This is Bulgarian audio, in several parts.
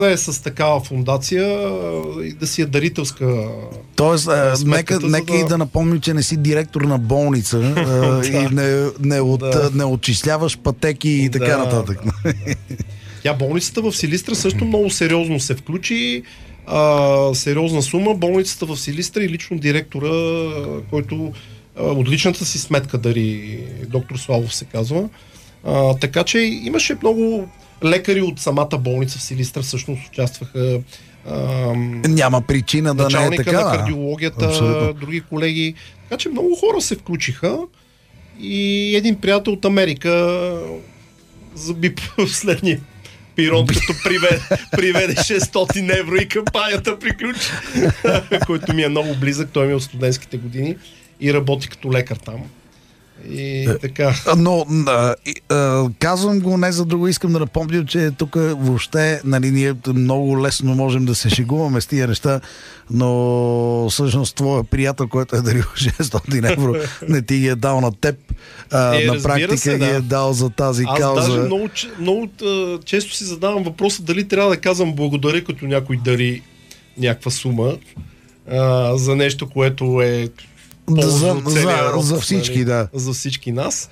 да е с такава фундация и да си е дарителска. Тоест, нека и да напомним, че не си директор на болница и не отчисляваш пътеки и така нататък. Тя болницата в Силистра също много сериозно се включи. Сериозна сума. Болницата в Силистра и лично директора, който от личната си сметка дари, доктор Славов се казва. Така че имаше много лекари от самата болница в Силистра всъщност участваха. Няма причина да не е така. Началника на кардиологията, абсолютно. Други колеги. Така че много хора се включиха и един приятел от Америка заби последния пирон, като приведе 600 евро и кампанията приключи. Който ми е много близък, той ми е от студентските години и работи като лекар там. И така. Но казвам го не за друго, искам да напомня, че тук въобще, нали, ние много лесно можем да се шегуваме с тия неща, но всъщност твоя приятел, който е дарил 600 евро, не ти ги е дал на теб, на практика ги е дал за тази кауза. Аз даже много често си задавам въпроса дали трябва да казвам благодаря, като някой дари някаква сума за нещо, което е за всички, нали, да. За всички нас.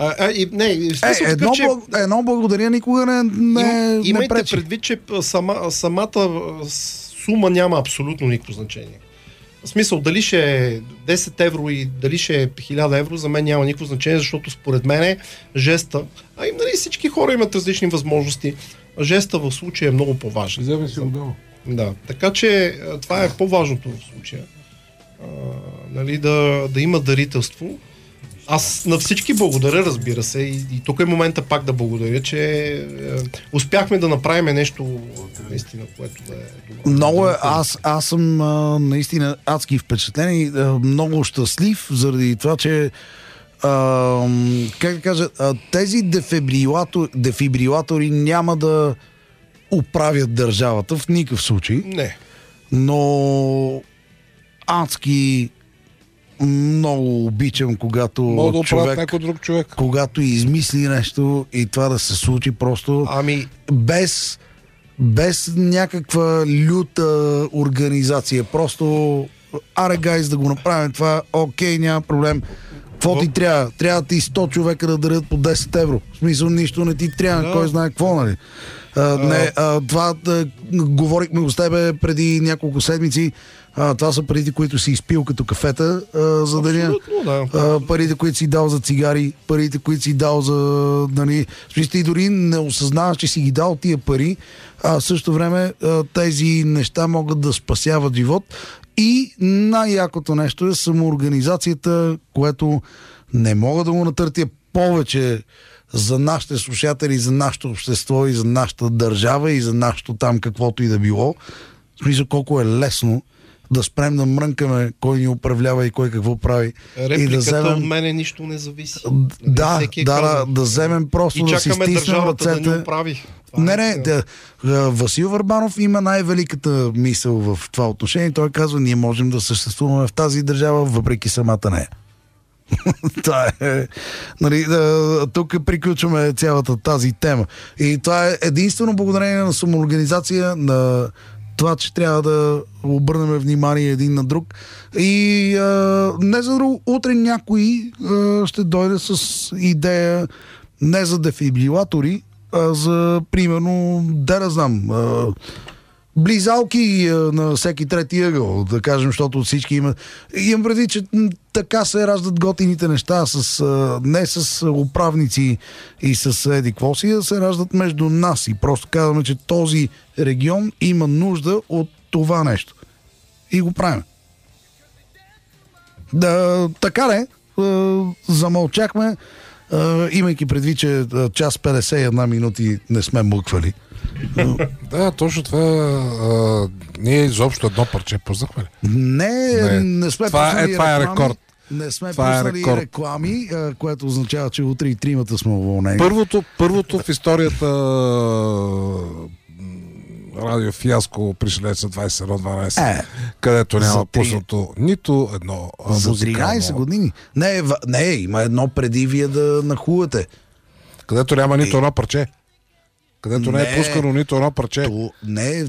Едно благодаря никога не имайте пречи. Предвид, че самата сума няма абсолютно никакво значение. В смисъл, дали ще е 10 евро и дали ще е 1000 евро, за мен няма никакво значение, защото според мен жеста, нали, всички хора имат различни възможности, жеста в случая е много по-важен. Вземе си отдолу. Да, така че това е по-важното в случая. Нали, да има дарителство. Аз на всички благодаря, разбира се, и тук е момента пак да благодаря, че успяхме да направим нещо наистина, което да е добро. Много е, аз съм наистина адски впечатлен и много щастлив заради това, че как да кажа, тези дефибрилатори няма да оправят държавата в никакъв случай. Не. Но адски много обичам, когато човек, когато измисли нещо и това да се случи просто без някаква люта организация. Просто гайз, да го направим това, окей, няма проблем. Какво ти трябва? Трябва ти 100 човека да дарят по 10 евро. В смисъл, нищо не ти трябва, кой знае какво, нали? Това говорихме с тебе преди няколко седмици. Това са парите, които си изпил като кафета за деня. Парите, които си дал за цигари, парите, които си дал за... Нали, и дори не осъзнаваш, че си ги дал тия пари, а в същото време тези неща могат да спасяват живот. И най-якото нещо е самоорганизацията, което не мога да го натъртя повече за нашите слушатели, за нашето общество и за нашата държава и за нашето там каквото и да било. В смисъл, колко е лесно да спрем да мрънкаме кой ни управлява и кой какво прави. Репликата и да вземем... от мене нищо не зависи. Да вземем просто да си стиснем ръцете. Да ни оправи. Васил Върбанов има най-великата мисъл в това отношение. Той казва, ние можем да съществуваме в тази държава, въпреки самата нея. Нали, тук приключваме цялата тази тема. И това е единствено благодарение на самоорганизация, на това, че трябва да обърнем внимание един на друг. И не за друго, утре някой ще дойде с идея не за дефибрилатори, а за, примерно, да знам, близалки на всеки трети ъгъл, да кажем, защото всички имат. Имам преди, че така се раждат готините неща, не с управници и с едиквоси, а се раждат между нас и просто казваме, че този регион има нужда от това нещо. И го правим. Така не, замълчахме, имайки предвид, че час 51 минути не сме мъквали. Да, точно това. Ние изобщо едно парче пуснахме ли? Не сме пуснали това е рекорд. Не сме пуснали реклами, което означава, че утре и тримата сме уволнени. Първото в историята радио фиаско при Шелеца 21-12, където няма пуснато нито едно музикално. За 13 години. Не, има едно преди вие да нахувате. Където няма нито едно парче. където не е пускано нито едно парче. Не,